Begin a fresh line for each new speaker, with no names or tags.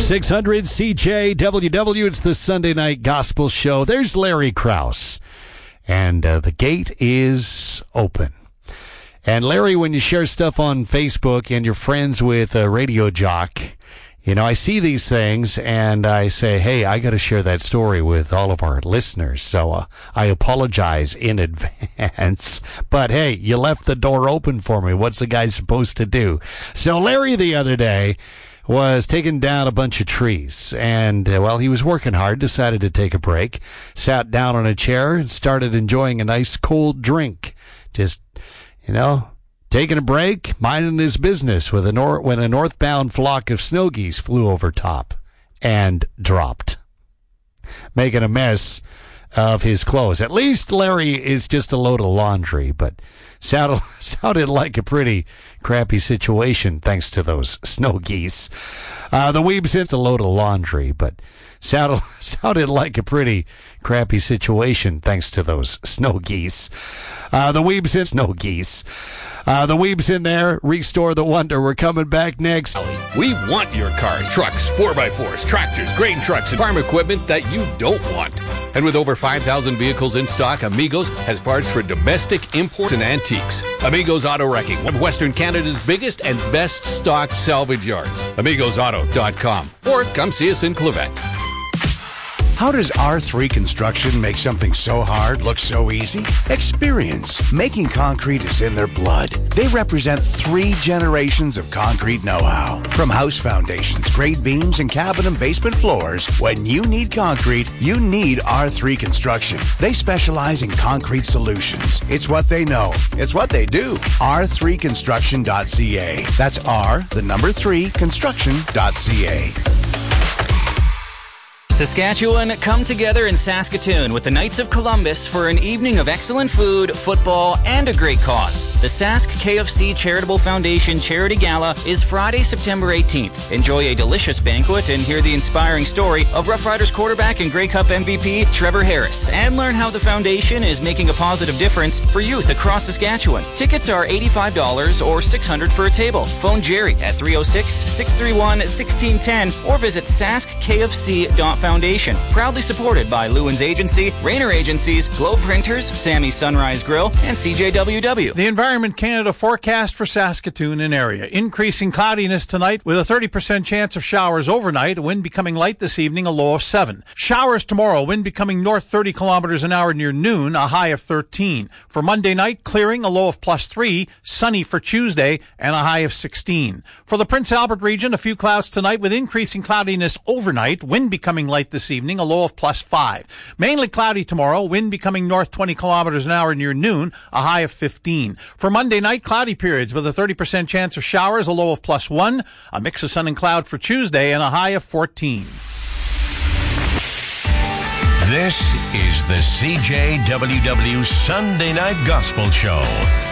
600 CJWW. It's the Sunday Night Gospel Show. There's Larry Krause. And the gate is open. And Larry, when you share stuff on Facebook and you're friends with a radio jock, you know, I see these things and I say, hey, I got to share that story with all of our listeners. So I apologize in advance. But hey, you left the door open for me. What's the guy supposed to do? So Larry the other day was taking down a bunch of trees. And, well, he was working hard, decided to take a break, sat down on a chair and started enjoying a nice cold drink. Just, you know, taking a break, minding his business when a northbound flock of snow geese flew over top and dropped, making a mess of his clothes. At least Larry is just a load of laundry, but sounded like a pretty crappy situation thanks to those snow geese. The weeb's in a load of laundry, but sounded like a pretty crappy situation thanks to those snow geese. The weeb's in snow geese. The weeb's in there. Restore the wonder. We're coming back next.
We want your cars, trucks, 4x4s, tractors, grain trucks, and farm equipment that you don't want. And with over 5,000 vehicles in stock, Amigos has parts for domestic, imports, and antiques. Amigos Auto Wrecking, one of Western Canada's biggest and best stock salvage yards. AmigosAuto.com. Or come see us in Clevet.
How does R3 Construction make something so hard look so easy? Experience. Making concrete is in their blood. They represent 3 generations of concrete know-how. From house foundations, grade beams, and cabin and basement floors, when you need concrete, you need R3 Construction. They specialize in concrete solutions. It's what they know. It's what they do. R3construction.ca. That's R3 construction.ca.
Saskatchewan, come together in Saskatoon with the Knights of Columbus for an evening of excellent food, football, and a great cause. The Sask KFC Charitable Foundation Charity Gala is Friday, September 18th. Enjoy a delicious banquet and hear the inspiring story of Rough Riders quarterback and Grey Cup MVP Trevor Harris, and learn how the foundation is making a positive difference for youth across Saskatchewan. Tickets are $85 or $600 for a table. Phone Jerry at 306-631-1610 or visit saskKFC.foundation. Proudly supported by Lewin's Agency, Rayner Agencies, Globe Printers, Sammy's Sunrise Grill, and CJWW.
The Environment Canada forecast for Saskatoon and area. Increasing cloudiness tonight with a 30% chance of showers overnight, a wind becoming light this evening, a low of 7. Showers tomorrow, wind becoming north 30 kilometers an hour near noon, a high of 13. For Monday night, clearing, a low of +3, sunny for Tuesday, and a high of 16. For the Prince Albert region, a few clouds tonight with increasing cloudiness overnight, wind becoming light this evening, a low of +5. Mainly cloudy tomorrow, wind becoming north 20 kilometers an hour near noon, a high of 15. For Monday night, cloudy periods with a 30% chance of showers, a low of +1. A mix of sun and cloud for Tuesday, and a high of 14.
This is the CJWW Sunday Night Gospel Show.